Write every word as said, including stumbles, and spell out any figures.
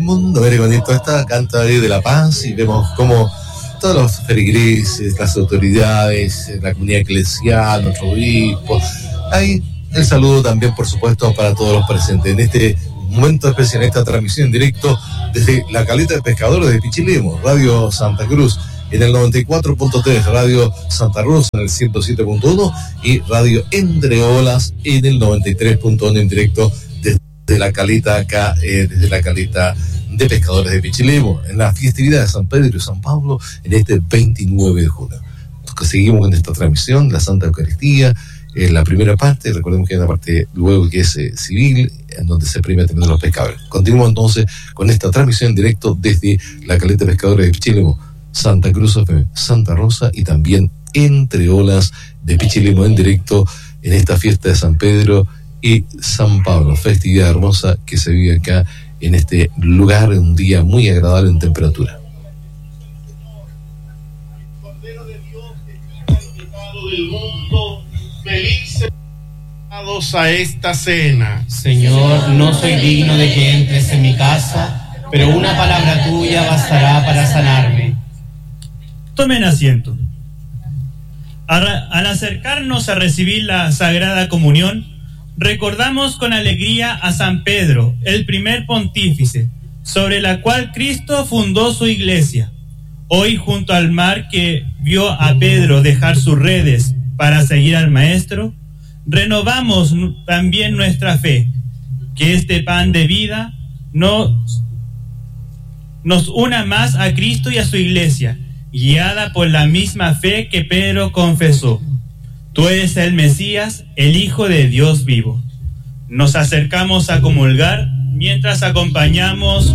mundo, ver con esto está canta de La Paz y vemos cómo todos los feligreses, las autoridades, la comunidad eclesial, nuestro obispo, hay el saludo también, por supuesto, para todos los presentes en este momento especial, en esta transmisión en directo desde la Caleta de Pescadores de Pichilemu, Radio Santa Cruz en el noventa y cuatro punto tres, Radio Santa Rosa en el ciento siete punto uno y Radio Entre Olas en el noventa y tres punto uno en directo desde la Caleta acá, eh, desde la Caleta de Pescadores de Pichilemu, en la festividad de San Pedro y San Pablo en este veintinueve de junio. Seguimos con esta transmisión, la Santa Eucaristía, en la primera parte, recordemos que hay una parte luego que es eh, civil, en donde se premia también a los pescadores. Continuamos entonces con esta transmisión en directo desde la Caleta de Pescadores de Pichilemu, Santa Cruz, Santa Rosa y también Entre Olas de Pichilemu en directo en esta fiesta de San Pedro y San Pablo, festividad hermosa que se vive acá en este lugar, un día muy agradable en temperatura. Cordero de Dios que quita el pecado del mundo, felices a esta cena. Señor, no soy digno de que entres en mi casa, pero una palabra tuya bastará para sanarme. Tomen asiento. Al acercarnos a recibir la Sagrada Comunión, recordamos con alegría a San Pedro, el primer pontífice, sobre la cual Cristo fundó su iglesia. Hoy, junto al mar que vio a Pedro dejar sus redes para seguir al Maestro, renovamos también nuestra fe, que este pan de vida nos, nos una más a Cristo y a su iglesia, guiada por la misma fe que Pedro confesó. Tú eres el Mesías, el Hijo de Dios vivo. Nos acercamos a comulgar mientras acompañamos